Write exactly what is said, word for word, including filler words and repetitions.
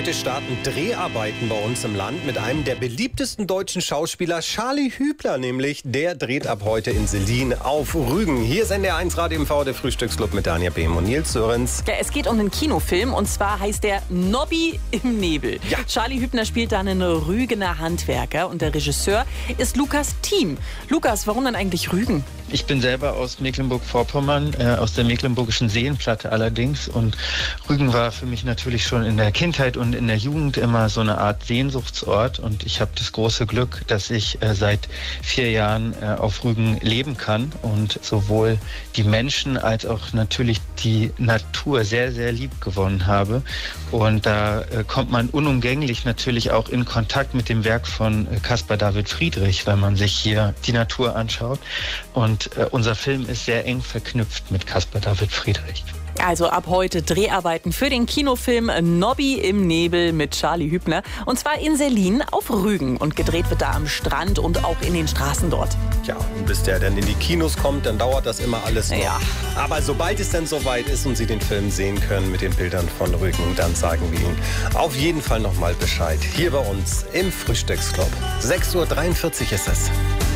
Heute starten Dreharbeiten bei uns im Land mit einem der beliebtesten deutschen Schauspieler, Charlie Hübner nämlich. Der dreht ab heute in Selin auf Rügen. Hier ist N D R eins Radio M V, der Frühstücksclub mit Daniel Behm und Nils Sörenz. Ja, es geht um einen Kinofilm und zwar heißt der Nobby im Nebel. Ja. Charlie Hübner spielt da einen Rügener Handwerker und der Regisseur ist Lukas Thiem. Lukas, warum denn eigentlich Rügen? Ich bin selber aus Mecklenburg-Vorpommern, äh, aus der mecklenburgischen Seenplatte allerdings. Und Rügen war für mich natürlich schon in der Kindheit und in der Jugend immer so eine Art Sehnsuchtsort. Und ich habe das große Glück, dass ich äh, seit vier Jahren äh, auf Rügen leben kann und sowohl die Menschen als auch natürlich die Natur sehr, sehr lieb gewonnen habe. Und da äh, kommt man unumgänglich natürlich auch in Kontakt mit dem Werk von äh, Caspar David Friedrich, wenn man sich hier die Natur anschaut. Und Und äh, unser Film ist sehr eng verknüpft mit Caspar David Friedrich. Also ab heute Dreharbeiten für den Kinofilm Nobby im Nebel mit Charlie Hübner. Und zwar in Selin auf Rügen. Und gedreht wird da am Strand und auch in den Straßen dort. Ja, und bis der dann in die Kinos kommt, dann dauert das immer alles noch. Ja. Aber sobald es dann soweit ist und Sie den Film sehen können mit den Bildern von Rügen, dann sagen wir Ihnen auf jeden Fall nochmal Bescheid. Hier bei uns im Frühstücksclub. sechs Uhr dreiundvierzig ist es.